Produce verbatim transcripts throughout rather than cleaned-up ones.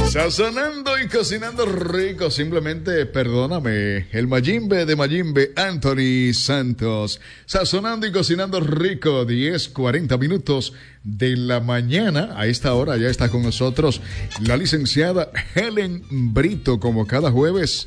Sazonando y cocinando rico, simplemente perdóname, el Mayimbe de Mayimbe, Anthony Santos. Sazonando y cocinando rico, diez cuarenta minutos de la mañana. A esta hora ya está con nosotros la licenciada Helen Brito, como cada jueves,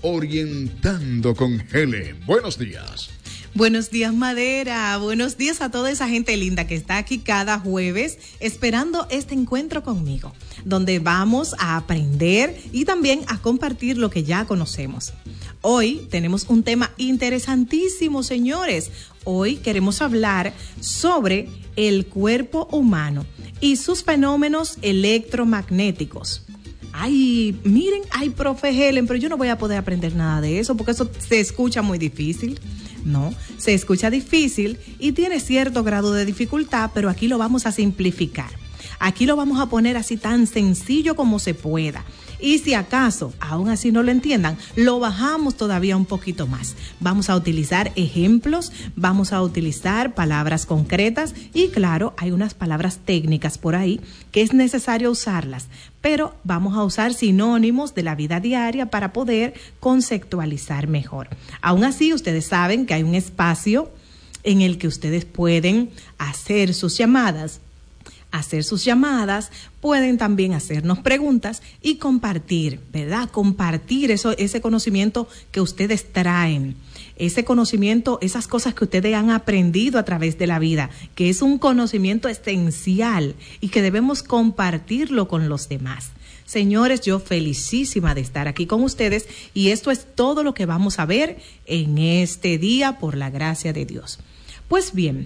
orientando con Helen. Buenos días. Buenos días, Madera. Buenos días a toda esa gente linda que está aquí cada jueves esperando este encuentro conmigo, donde vamos a aprender y también a compartir lo que ya conocemos. Hoy tenemos un tema interesantísimo, señores. Hoy queremos hablar sobre el cuerpo humano y sus fenómenos electromagnéticos. Ay, miren, ay, profe Helen, pero yo no voy a poder aprender nada de eso porque eso se escucha muy difícil. No, se escucha difícil y tiene cierto grado de dificultad, pero aquí lo vamos a simplificar. Aquí lo vamos a poner así tan sencillo como se pueda. Y si acaso, aún así no lo entiendan, lo bajamos todavía un poquito más. Vamos a utilizar ejemplos, vamos a utilizar palabras concretas y claro, hay unas palabras técnicas por ahí que es necesario usarlas, pero vamos a usar sinónimos de la vida diaria para poder conceptualizar mejor. Aún así, ustedes saben que hay un espacio en el que ustedes pueden hacer sus llamadas. hacer sus llamadas, pueden también hacernos preguntas y compartir, ¿verdad? Compartir eso, ese conocimiento que ustedes traen, ese conocimiento, esas cosas que ustedes han aprendido a través de la vida, que es un conocimiento esencial y que debemos compartirlo con los demás. Señores, yo felicísima de estar aquí con ustedes y esto es todo lo que vamos a ver en este día por la gracia de Dios. Pues bien,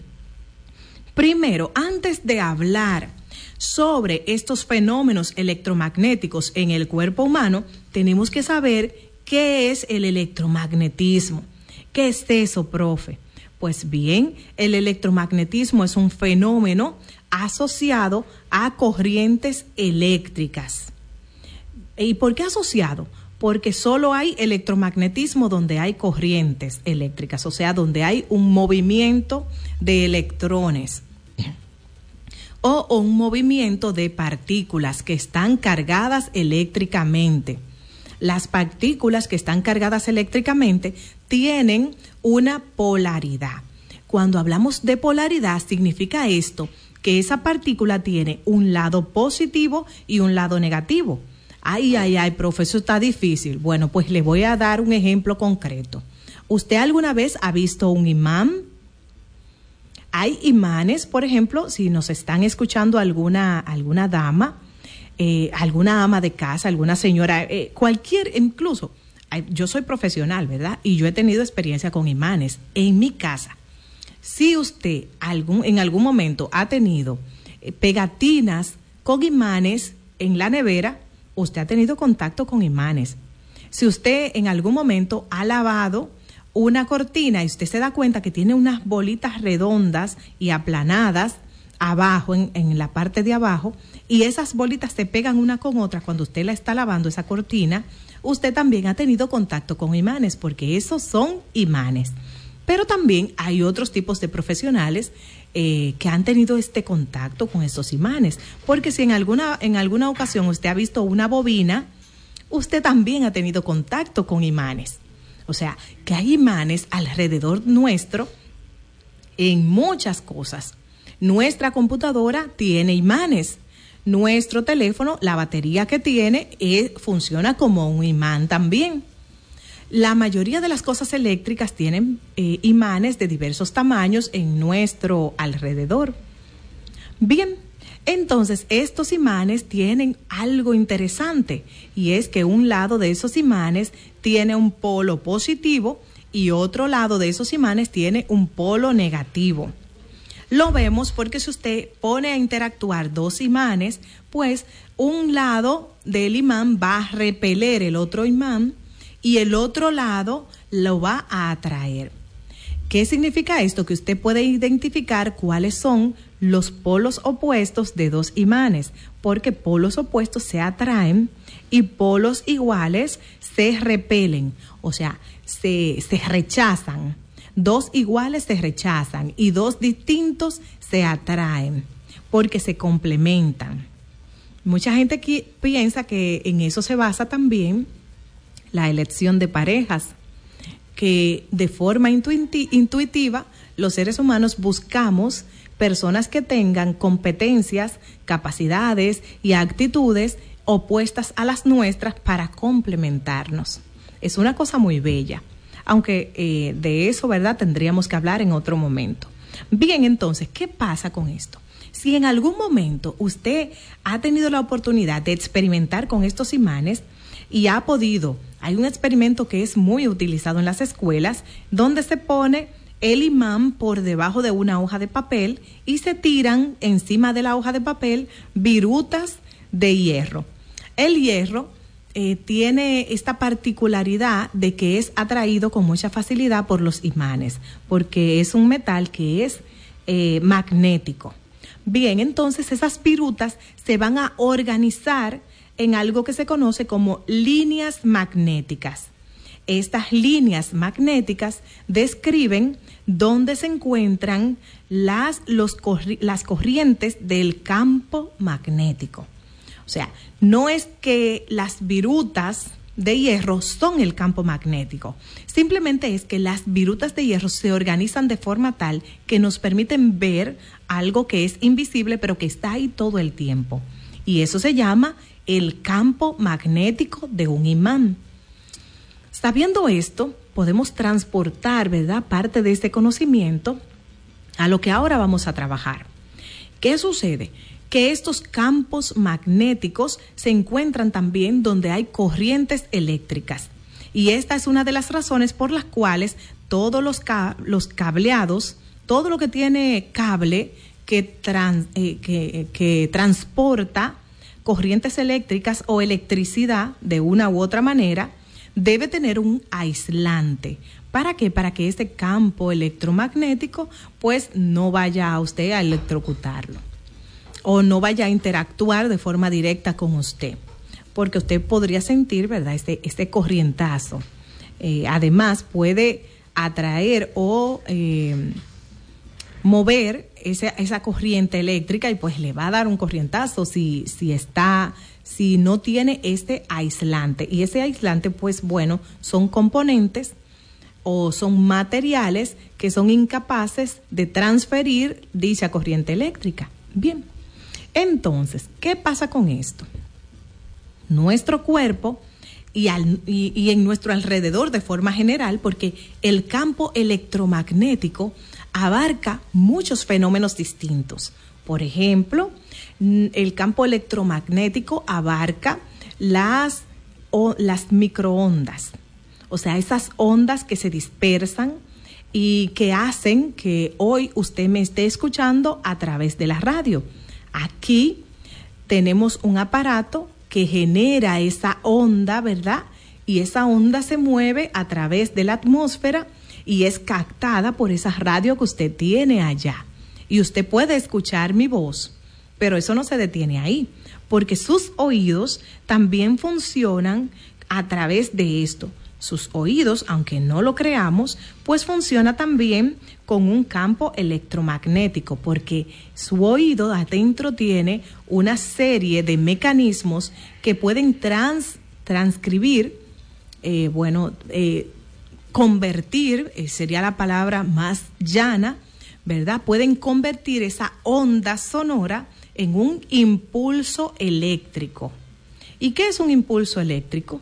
primero, antes de hablar sobre estos fenómenos electromagnéticos en el cuerpo humano, tenemos que saber qué es el electromagnetismo. ¿Qué es eso, profe? Pues bien, el electromagnetismo es un fenómeno asociado a corrientes eléctricas. ¿Y por qué asociado? Porque solo hay electromagnetismo donde hay corrientes eléctricas, o sea, donde hay un movimiento de electrones o, o un movimiento de partículas que están cargadas eléctricamente. Las partículas que están cargadas eléctricamente tienen una polaridad. Cuando hablamos de polaridad, significa esto, que esa partícula tiene un lado positivo y un lado negativo. Ay, ay, ay, profesor, está difícil. Bueno, pues le voy a dar un ejemplo concreto. ¿Usted alguna vez ha visto un imán? Hay imanes, por ejemplo, si nos están escuchando alguna, alguna dama, eh, alguna ama de casa, alguna señora, eh, cualquier, incluso, yo soy profesional, ¿verdad? Y yo he tenido experiencia con imanes en mi casa. Si usted algún, en algún momento ha tenido eh, pegatinas con imanes en la nevera, usted ha tenido contacto con imanes. Si usted en algún momento ha lavado una cortina y usted se da cuenta que tiene unas bolitas redondas y aplanadas abajo, en, en la parte de abajo, y esas bolitas se pegan una con otra cuando usted la está lavando esa cortina, usted también ha tenido contacto con imanes, porque esos son imanes. Pero también hay otros tipos de profesionales eh, que han tenido este contacto con esos imanes, porque si en alguna, en alguna ocasión usted ha visto una bobina, usted también ha tenido contacto con imanes. O sea, que hay imanes alrededor nuestro en muchas cosas. Nuestra computadora tiene imanes. Nuestro teléfono, la batería que tiene, eh, funciona como un imán también. La mayoría de las cosas eléctricas tienen eh, imanes de diversos tamaños en nuestro alrededor. Bien, entonces estos imanes tienen algo interesante y es que un lado de esos imanes tiene un polo positivo y otro lado de esos imanes tiene un polo negativo. Lo vemos porque si usted pone a interactuar dos imanes, pues un lado del imán va a repeler el otro imán y el otro lado lo va a atraer. ¿Qué significa esto? Que usted puede identificar cuáles son los polos opuestos de dos imanes, porque polos opuestos se atraen y polos iguales se repelen, o sea, se, se rechazan. Dos iguales se rechazan y dos distintos se atraen porque se complementan. Mucha gente aquí piensa que en eso se basa también la elección de parejas, que de forma intuiti- intuitiva los seres humanos buscamos personas que tengan competencias, capacidades y actitudes opuestas a las nuestras para complementarnos. Es una cosa muy bella, aunque eh, de eso, ¿verdad?, tendríamos que hablar en otro momento. Bien, entonces, ¿qué pasa con esto? Si en algún momento usted ha tenido la oportunidad de experimentar con estos imanes y ha podido, hay un experimento que es muy utilizado en las escuelas, donde se pone el imán por debajo de una hoja de papel y se tiran encima de la hoja de papel virutas de hierro. El hierro eh, tiene esta particularidad de que es atraído con mucha facilidad por los imanes, porque es un metal que es eh, magnético. Bien, entonces esas virutas se van a organizar en algo que se conoce como líneas magnéticas. Estas líneas magnéticas describen dónde se encuentran las, los corri- las corrientes del campo magnético. O sea, no es que las virutas de hierro son el campo magnético, simplemente es que las virutas de hierro se organizan de forma tal que nos permiten ver algo que es invisible pero que está ahí todo el tiempo. Y eso se llama el campo magnético de un imán. Sabiendo esto, podemos transportar, ¿verdad?, parte de este conocimiento a lo que ahora vamos a trabajar. ¿Qué sucede? Que estos campos magnéticos se encuentran también donde hay corrientes eléctricas. Y esta es una de las razones por las cuales todos los, ca- los cableados, todo lo que tiene cable que, trans, eh, que, que transporta corrientes eléctricas o electricidad de una u otra manera, debe tener un aislante. ¿Para qué? Para que este campo electromagnético pues no vaya a usted a electrocutarlo o no vaya a interactuar de forma directa con usted, porque usted podría sentir, ¿verdad?, este, este corrientazo. Eh, además puede atraer o eh, mover esa, esa corriente eléctrica y pues le va a dar un corrientazo si, si está... si no tiene este aislante. Y ese aislante, pues bueno, son componentes o son materiales que son incapaces de transferir dicha corriente eléctrica. Bien, entonces, ¿qué pasa con esto? Nuestro cuerpo y, al, y, y en nuestro alrededor de forma general, porque el campo electromagnético abarca muchos fenómenos distintos. Por ejemplo, el campo electromagnético abarca las, o, las microondas, o sea, esas ondas que se dispersan y que hacen que hoy usted me esté escuchando a través de la radio. Aquí tenemos un aparato que genera esa onda, ¿verdad? Y esa onda se mueve a través de la atmósfera y es captada por esa radio que usted tiene allá. Y usted puede escuchar mi voz, pero eso no se detiene ahí, porque sus oídos también funcionan a través de esto. Sus oídos, aunque no lo creamos, pues funciona también con un campo electromagnético, porque su oído adentro tiene una serie de mecanismos que pueden trans, transcribir, eh, bueno, eh, convertir, eh, sería la palabra más llana, ¿verdad? Pueden convertir esa onda sonora en un impulso eléctrico. ¿Y qué es un impulso eléctrico?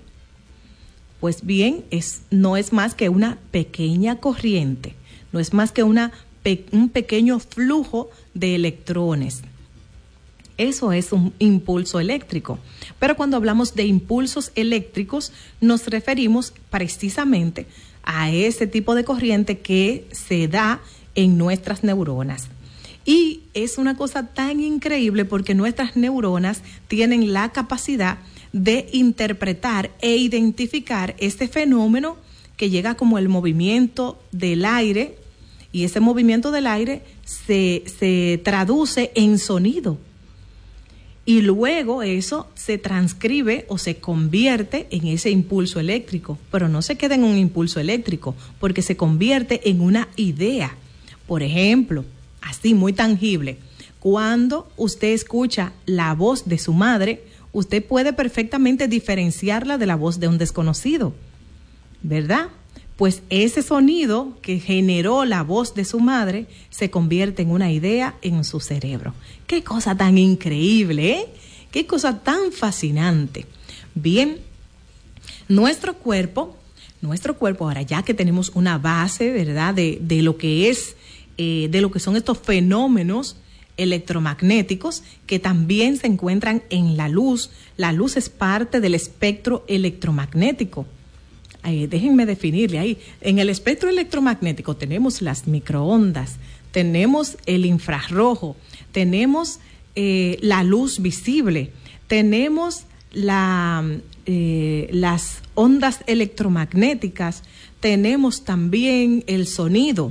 Pues bien, es, no es más que una pequeña corriente, no es más que una, pe, un pequeño flujo de electrones. Eso es un impulso eléctrico. Pero cuando hablamos de impulsos eléctricos, nos referimos precisamente a ese tipo de corriente que se da en nuestras neuronas. Y es una cosa tan increíble porque nuestras neuronas tienen la capacidad de interpretar e identificar este fenómeno que llega como el movimiento del aire, y ese movimiento del aire se, se traduce en sonido. Y luego eso se transcribe o se convierte en ese impulso eléctrico, pero no se queda en un impulso eléctrico, porque se convierte en una idea. Por ejemplo, así muy tangible, Cuando usted escucha la voz de su madre, usted puede perfectamente diferenciarla de la voz de un desconocido, ¿verdad? Pues ese sonido que generó la voz de su madre se convierte en una idea en su cerebro. ¡Qué cosa tan increíble, eh! ¡Qué cosa tan fascinante! Bien, nuestro cuerpo, nuestro cuerpo, ahora ya que tenemos una base, ¿verdad?, de, de lo que es, eh, de lo que son estos fenómenos electromagnéticos que también se encuentran en la luz. La luz es parte del espectro electromagnético. Eh, déjenme definirle ahí. En el espectro electromagnético tenemos las microondas, tenemos el infrarrojo, tenemos eh, la luz visible, tenemos la, eh, las ondas electromagnéticas, tenemos también el sonido.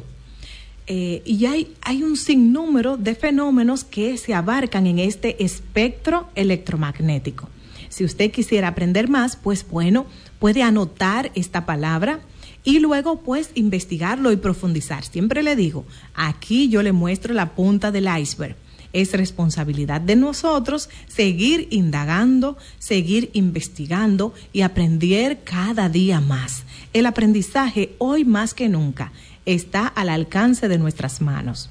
Eh, y hay, hay un sinnúmero de fenómenos que se abarcan en este espectro electromagnético. Si usted quisiera aprender más, pues bueno, puede anotar esta palabra y luego pues investigarlo y profundizar. Siempre le digo, aquí yo le muestro la punta del iceberg. Es responsabilidad de nosotros seguir indagando, seguir investigando y aprender cada día más. El aprendizaje hoy más que nunca está al alcance de nuestras manos.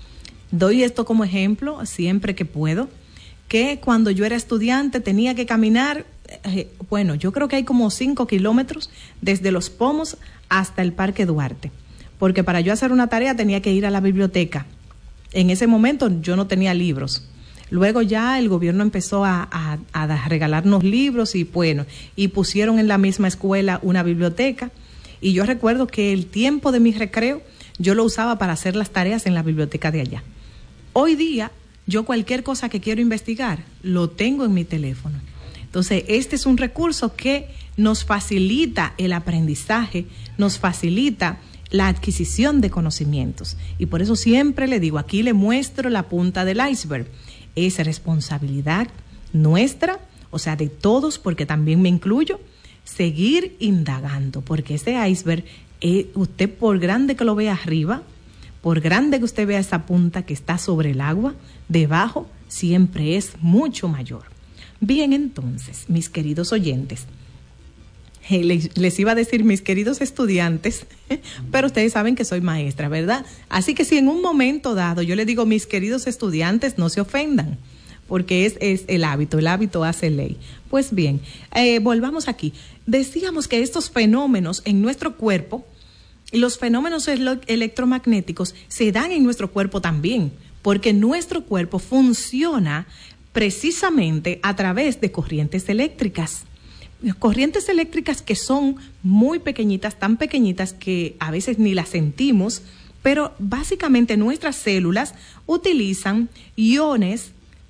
Doy esto como ejemplo siempre que puedo, que cuando yo era estudiante tenía que caminar, eh, bueno, yo creo que hay como cinco kilómetros desde Los Pomos hasta el Parque Duarte, porque para yo hacer una tarea tenía que ir a la biblioteca. En ese momento yo no tenía libros. Luego ya el gobierno empezó a, a, a regalarnos libros y bueno, y pusieron en la misma escuela una biblioteca. Y yo recuerdo que el tiempo de mi recreo yo lo usaba para hacer las tareas en la biblioteca de allá. Hoy día, yo cualquier cosa que quiero investigar, lo tengo en mi teléfono. Entonces, este es un recurso que nos facilita el aprendizaje, nos facilita la adquisición de conocimientos. Y por eso siempre le digo, aquí le muestro la punta del iceberg. Es responsabilidad nuestra, o sea, de todos, porque también me incluyo, seguir indagando, porque ese iceberg, eh, usted por grande que lo vea arriba, por grande que usted vea esa punta que está sobre el agua, debajo siempre es mucho mayor. Bien, entonces, mis queridos oyentes, eh, les, les iba a decir mis queridos estudiantes, pero ustedes saben que soy maestra, ¿verdad? Así que si en un momento dado yo les digo mis queridos estudiantes, no se ofendan, porque es, es el hábito, el hábito hace ley. Pues bien, eh, volvamos aquí. Decíamos que estos fenómenos en nuestro cuerpo, los fenómenos electromagnéticos se dan en nuestro cuerpo también, porque nuestro cuerpo funciona precisamente a través de corrientes eléctricas. Corrientes eléctricas que son muy pequeñitas, tan pequeñitas que a veces ni las sentimos, pero básicamente nuestras células utilizan iones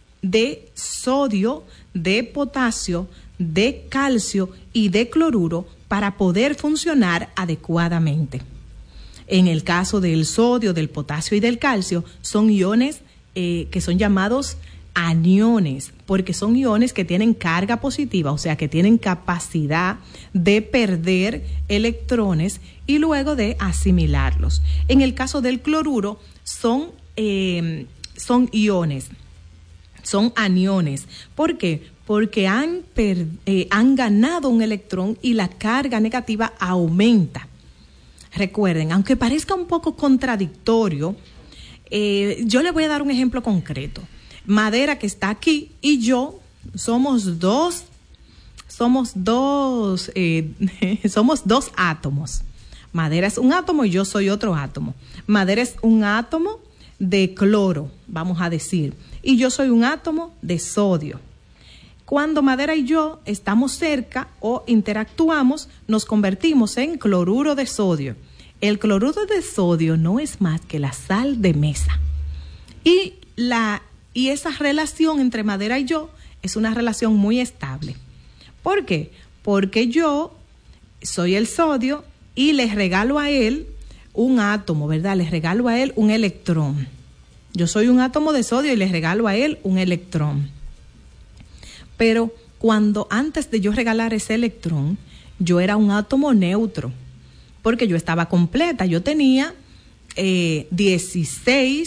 de sodio, de potasio, de calcio y de cloruro para poder funcionar adecuadamente. En el caso del sodio, del potasio y del calcio, son iones eh, que son llamados aniones, porque son iones que tienen carga positiva, o sea, que tienen capacidad de perder electrones y luego de asimilarlos. En el caso del cloruro, son, eh, son iones, son aniones. ¿Por qué? Porque han, per, eh, han ganado un electrón y la carga negativa aumenta. Recuerden, aunque parezca un poco contradictorio, eh, yo le voy a dar un ejemplo concreto. Madera, que está aquí, y yo somos dos, somos dos, eh, somos dos átomos. Madera es un átomo y yo soy otro átomo. Madera es un átomo de cloro, vamos a decir, y yo soy un átomo de sodio. Cuando Madera y yo estamos cerca o interactuamos, nos convertimos en cloruro de sodio. El cloruro de sodio no es más que la sal de mesa. Y, la, y esa relación entre Madera y yo es una relación muy estable. ¿Por qué? Porque yo soy el sodio y le regalo a él un átomo, ¿verdad? Le regalo a él un electrón. Yo soy un átomo de sodio y le regalo a él un electrón. Pero cuando antes de yo regalar ese electrón, yo era un átomo neutro, porque yo estaba completa. Yo tenía eh, dieciséis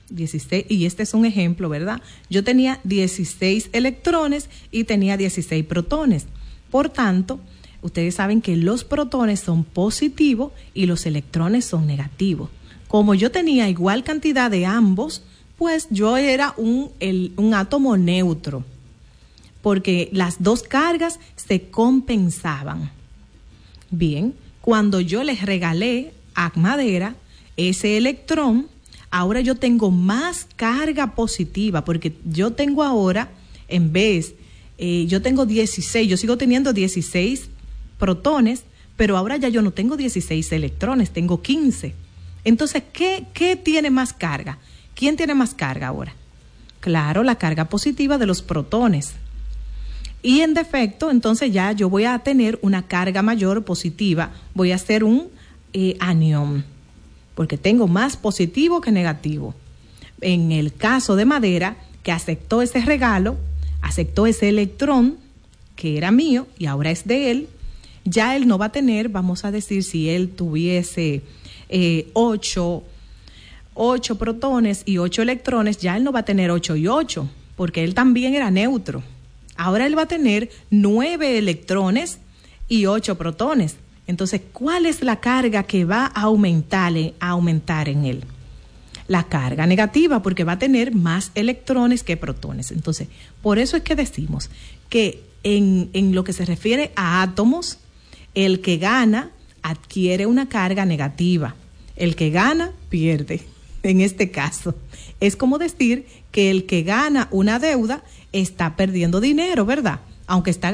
dieciséis, y este es un ejemplo, ¿verdad? Yo tenía dieciséis electrones y tenía dieciséis protones. Por tanto, ustedes saben que los protones son positivos y los electrones son negativos. Como yo tenía igual cantidad de ambos, pues yo era un, el, un átomo neutro, porque las dos cargas se compensaban. Bien, cuando yo les regalé a madera ese electrón, ahora yo tengo más carga positiva, porque yo tengo ahora, en vez, eh, yo tengo dieciséis, yo sigo teniendo dieciséis protones, pero ahora ya yo no tengo dieciséis electrones, tengo quince. Entonces, ¿qué, qué tiene más carga? ¿Quién tiene más carga ahora? Claro, la carga positiva de los protones. Y en defecto, entonces ya yo voy a tener una carga mayor positiva, voy a hacer un eh, anión, porque tengo más positivo que negativo. En el caso de madera, que aceptó ese regalo, aceptó ese electrón que era mío y ahora es de él, ya él no va a tener, vamos a decir, si él tuviese eh, ocho, ocho protones y ocho electrones, ya él no va a tener ocho y ocho, porque él también era neutro. Ahora él va a tener nueve electrones y ocho protones. Entonces, ¿cuál es la carga que va a aumentar, a aumentar en él? La carga negativa, porque va a tener más electrones que protones. Entonces, por eso es que decimos que en, en lo que se refiere a átomos, el que gana adquiere una carga negativa. El que gana pierde. En este caso, es como decir que el que gana una deuda está perdiendo dinero, ¿verdad? Aunque está